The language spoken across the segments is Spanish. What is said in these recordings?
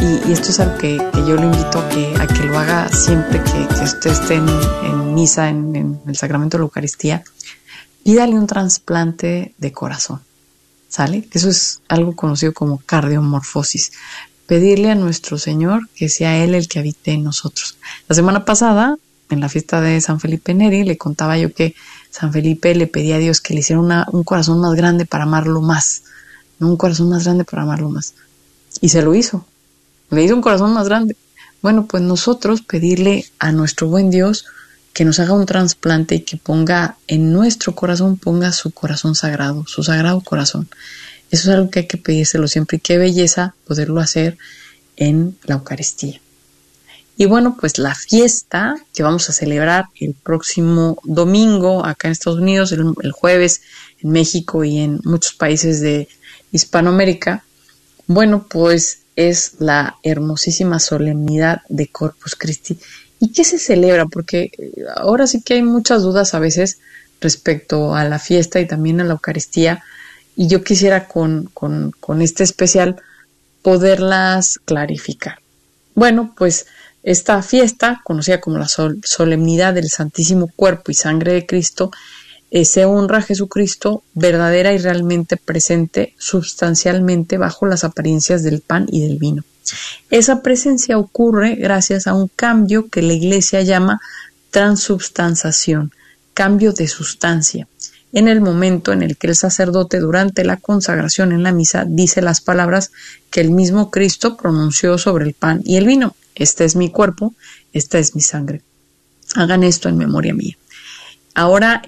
y esto es algo que yo le invito a que lo haga siempre que usted esté en misa, en el sacramento de la Eucaristía, pídale un trasplante de corazón, ¿sale? Eso es algo conocido como cardiomorfosis. Pedirle a nuestro Señor que sea Él el que habite en nosotros. La semana pasada, en la fiesta de San Felipe Neri, le contaba yo que San Felipe le pedía a Dios que le hiciera un corazón más grande para amarlo más. No, un corazón más grande para amarlo más. Y se lo hizo. Le hizo un corazón más grande. Bueno, pues nosotros pedirle a nuestro buen Dios que nos haga un trasplante y que ponga en nuestro corazón, ponga su corazón sagrado, su sagrado corazón. Eso es algo que hay que pedírselo siempre, y qué belleza poderlo hacer en la Eucaristía. Y bueno, pues la fiesta que vamos a celebrar el próximo domingo acá en Estados Unidos, el jueves en México y en muchos países de Hispanoamérica, bueno, pues es la hermosísima solemnidad de Corpus Christi. ¿Y qué se celebra? Porque ahora sí que hay muchas dudas a veces respecto a la fiesta y también a la Eucaristía, y yo quisiera con este especial poderlas clarificar. Bueno, pues esta fiesta, conocida como la solemnidad del Santísimo Cuerpo y Sangre de Cristo, se honra a Jesucristo verdadera y realmente presente sustancialmente bajo las apariencias del pan y del vino. Esa presencia ocurre gracias a un cambio que la Iglesia llama transubstanciación, cambio de sustancia, en el momento en el que el sacerdote durante la consagración en la misa dice las palabras que el mismo Cristo pronunció sobre el pan y el vino. Este es mi cuerpo, esta es mi sangre. Hagan esto en memoria mía. Ahora,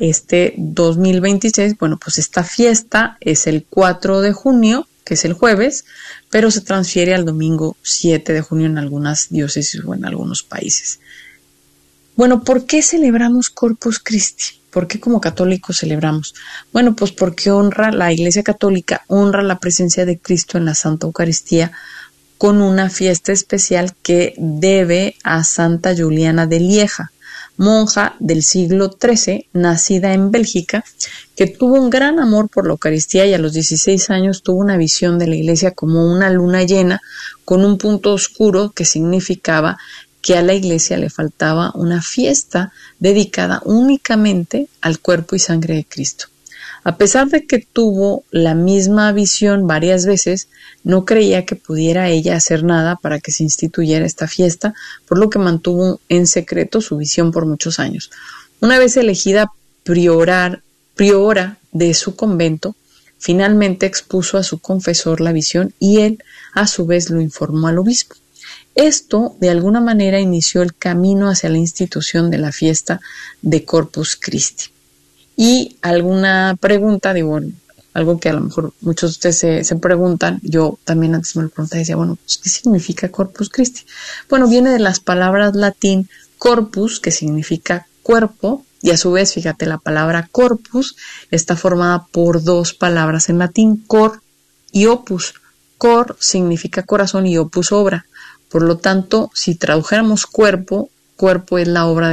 2026, bueno, pues esta fiesta es el 4 de junio, que es el jueves, pero se transfiere al domingo 7 de junio en algunas diócesis o en algunos países. Bueno, ¿por qué celebramos Corpus Christi? ¿Por qué como católicos celebramos? Bueno, pues porque la Iglesia Católica honra la presencia de Cristo en la Santa Eucaristía con una fiesta especial que debe a Santa Juliana de Lieja, monja del siglo XIII, nacida en Bélgica, que tuvo un gran amor por la Eucaristía y a los 16 años tuvo una visión de la Iglesia como una luna llena con un punto oscuro que significaba que a la Iglesia le faltaba una fiesta dedicada únicamente al cuerpo y sangre de Cristo. A pesar de que tuvo la misma visión varias veces, no creía que pudiera ella hacer nada para que se instituyera esta fiesta, por lo que mantuvo en secreto su visión por muchos años. Una vez elegida priora de su convento, finalmente expuso a su confesor la visión y él, a su vez, lo informó al obispo. Esto, de alguna manera, inició el camino hacia la institución de la fiesta de Corpus Christi. Y alguna pregunta, algo que a lo mejor muchos de ustedes se preguntan, yo también antes me lo preguntaba y decía, bueno, ¿qué significa Corpus Christi? Bueno, viene de las palabras latín corpus, que significa cuerpo, y a su vez, fíjate, la palabra corpus está formada por dos palabras en latín, cor y opus. Cor significa corazón y opus obra. Por lo tanto, si tradujéramos cuerpo es la obra